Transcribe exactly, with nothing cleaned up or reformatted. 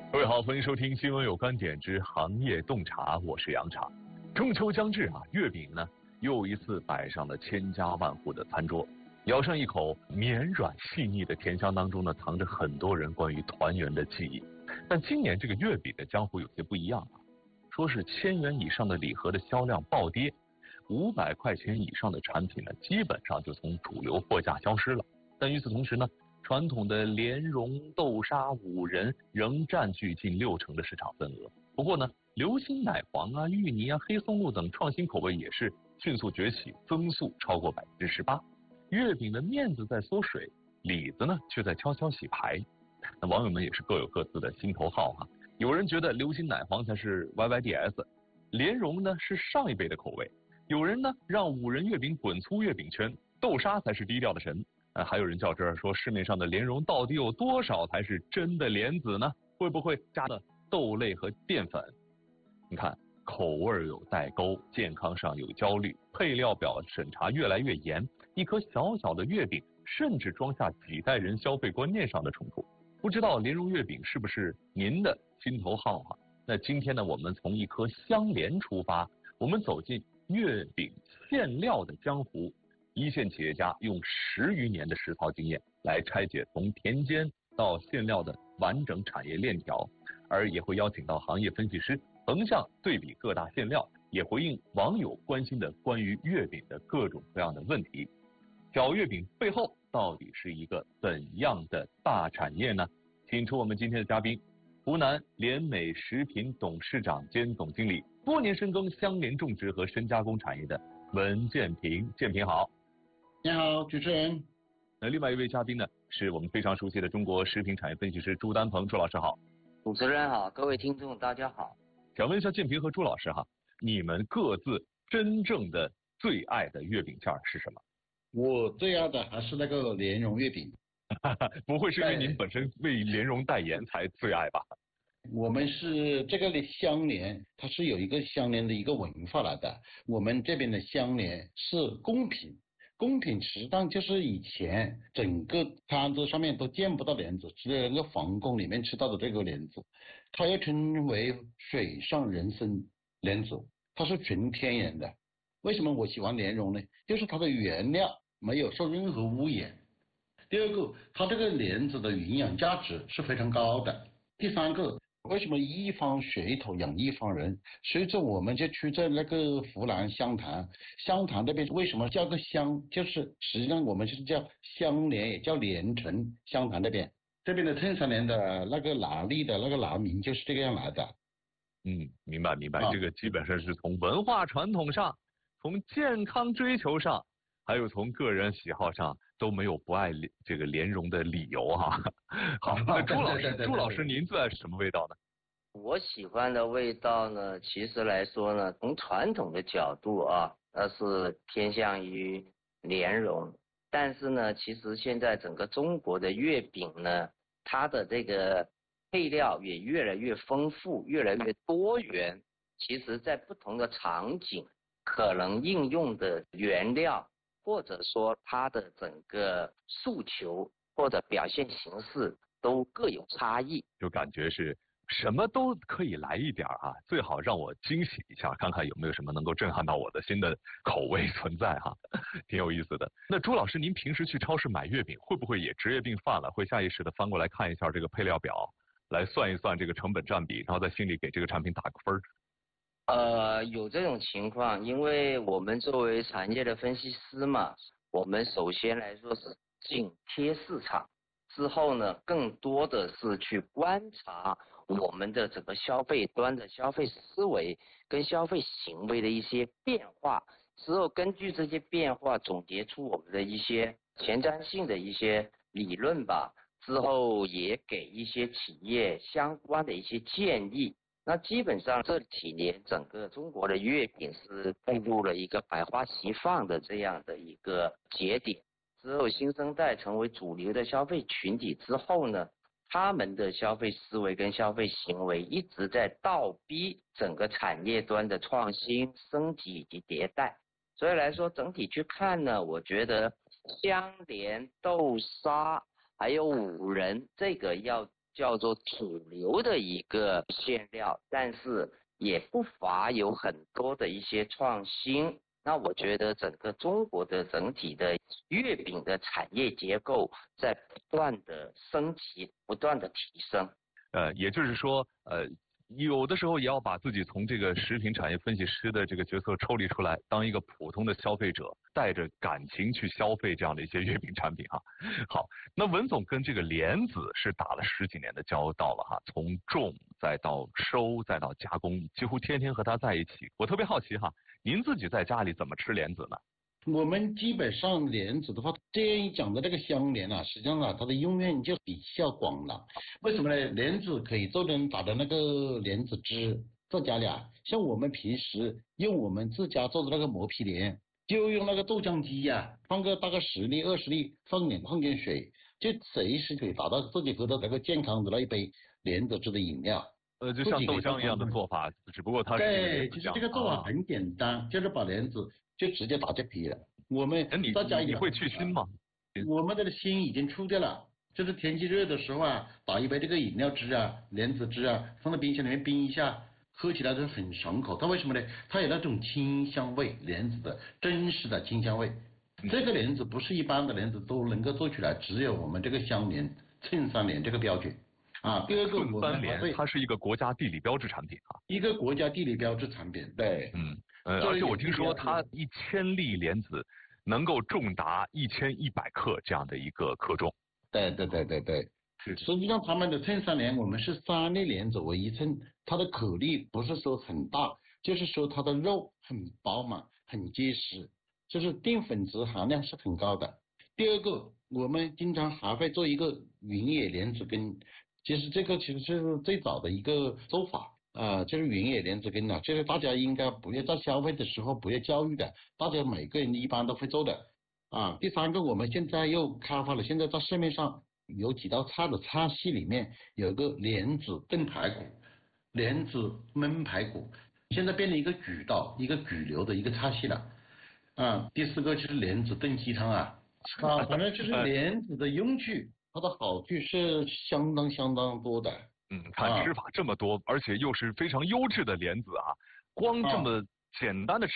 各位好，欢迎收听新闻有观点之行业洞察，我是杨茶。中秋将至啊，月饼呢又一次摆上了千家万户的餐桌。咬上一口绵软细腻的甜香当中呢，藏着很多人关于团圆的记忆。但今年这个月饼的江湖有些不一样啊，说是千元以上的礼盒的销量暴跌，五百块钱以上的产品呢，基本上就从主流货架消失了。但与此同时呢，传统的莲蓉、豆沙、五仁仍占据近六成的市场份额。不过呢，流心奶黄啊、芋泥啊、黑松露等创新口味也是迅速崛起，增速超过百分之十八。月饼的面子在缩水，里子呢却在悄悄洗牌。那网友们也是各有各自的心头好啊。有人觉得流心奶黄才是 Y Y D S， 莲蓉呢是上一辈的口味。有人呢让五仁月饼滚出月饼圈，豆沙才是低调的神。呃，还有人较真儿说，市面上的莲蓉到底有多少才是真的莲子呢？会不会加的豆类和淀粉？你看，口味有代沟，健康上有焦虑，配料表审查越来越严，一颗小小的月饼甚至装下几代人消费观念上的冲突。不知道莲蓉月饼是不是您的心头好啊？那今天呢，我们从一颗香莲出发，我们走进月饼馅料的江湖。一线企业家用十余年的实操经验来拆解从田间到馅料的完整产业链条，而也会邀请到行业分析师横向对比各大馅料，也回应网友关心的关于月饼的各种各样的问题。小月饼背后到底是一个怎样的大产业呢？请出我们今天的嘉宾，湖南联美食品董事长兼总经理，多年深耕香莲种植和深加工产业的文建平。建平好。 你好，主持人。 那另外一位嘉宾呢，是我们非常熟悉的中国食品产业分析师朱丹鹏。朱老师好。 主持人好，各位听众大家好。 想问一下建平和朱老师哈，你们各自真正的最爱的月饼馅是什么？ 我最爱的还是那个莲蓉月饼。 不会是因为您本身为莲蓉代言才最爱吧？ 我们是这个的香莲，它是有一个香莲的一个文化来的。我们这边的香莲是贡品。贡品实际上就是以前整个摊子上面都见不到莲子，只有那个皇宫里面吃到的这个莲子，它又称为水上人参莲子，它是纯天然的。为什么我喜欢莲蓉呢？就是它的原料没有受任何污染。第二个，它这个莲子的营养价值是非常高的。第三个，为什么一方水土养一方人？随着我们就去在那个湖南湘潭，湘潭那边为什么叫个湘？就是实际上我们是叫香莲，也叫莲城。湘潭那边这边的特产莲的那个拿力的那个拿名就是这个样来的。 嗯，明白明白、啊，这个基本上是从文化传统上，从健康追求上，还有从个人喜好上都没有不爱这个莲蓉的理由哈。好，那朱老师，朱老师您最爱什么味道呢？ 我喜欢的味道呢，其实来说呢，从传统的角度啊，那是偏向于莲蓉。但是呢，其实现在整个中国的月饼呢，它的这个配料也越来越丰富，越来越多元。其实在不同的场景，可能应用的原料，或者说它的整个诉求或者表现形式都各有差异， 就感觉是什么都可以来一点啊，最好让我惊喜一下，看看有没有什么能够震撼到我的新的口味存在哈，挺有意思的。那朱老师，您平时去超市买月饼，会不会也职业病犯了，会下意识的翻过来看一下这个配料表，来算一算这个成本占比，然后在心里给这个产品打个分？ 呃，有这种情况，因为我们作为产业的分析师嘛，我们首先来说是紧贴市场，之后呢，更多的是去观察我们的整个消费端的消费思维跟消费行为的一些变化，之后根据这些变化总结出我们的一些前瞻性的一些理论吧，之后也给一些企业相关的一些建议。那基本上这几年整个中国的月饼是步入了一个百花齐放的这样的一个节点，之后新生代成为主流的消费群体之后呢，他们的消费思维跟消费行为一直在倒逼整个产业端的创新升级以及迭代。所以来说整体去看呢，我觉得香莲、豆沙还有五仁这个要叫做主流的一个馅料，但是也不乏有很多的一些创新。那我觉得整个中国的整体的月饼的产业结构在不断的升级，不断的提升。 呃，也就是说，呃，有的时候也要把自己从这个食品产业分析师的这个角色抽离出来，当一个普通的消费者，带着感情去消费这样的一些月饼产品哈。好，那文总跟这个莲子是打了十几年的交道了哈，从种再到收再到加工，几乎天天和他在一起。我特别好奇哈，您自己在家里怎么吃莲子呢？ 我们基本上莲子的话，这样讲的这个香莲啊，实际上啊，它的用院就比较广了。为什么呢？莲子可以做成打的那个莲子汁，在家里啊，像我们平时用我们自家做的那个磨皮莲，就用那个豆浆机呀、啊，放个大概十粒二十粒，放点放点水，就随时可以达到自己喝的那个健康的那一杯莲子汁的饮料。 呃，就像豆浆一样的做法，只不过它是对，其实这个做法很简单，啊、就是把莲子就直接打这皮了。我们大家你会去腥吗？ 我们的腥已经出掉了，就是天气热的时候啊，打一杯这个饮料汁啊、莲子汁啊，放在冰箱里面冰一下，喝起来都很爽口。它为什么呢？它有那种清香味，莲子的真实的清香味。这个莲子不是一般的莲子都能够做出来，只有我们这个香莲、衬三莲这个标准。啊，第二个寸三莲，它是一个国家地理标志产品啊， 一个国家地理标志产品，对， 嗯，呃，而且我听说它一千粒莲子能够重达一千一百克这样的一个克重。 对对对对对，实际上他们的衬三莲，我们是三粒莲子为一称，它的颗粒不是说很大，就是说它的肉很饱满、很结实，就是淀粉质含量是很高的。第二个，我们经常还会做一个云野莲子羹。其实这个其实是最早的一个做法啊、呃，就是云野莲子羹啊，就是大家应该不要在消费的时候不要教育的，大家每个人一般都会做的啊。第三个，我们现在又开发了，现在在市面上有几道菜的菜系里面有个莲子炖排骨、莲子焖排骨，现在变成一个主道、一个主流的一个菜系了啊。第四个就是莲子炖鸡汤啊，啊，反正就是莲子的用处。它的好处是相当相当多的。 嗯，看吃法这么多，啊、而且又是非常优质的莲子啊，光这么简单的吃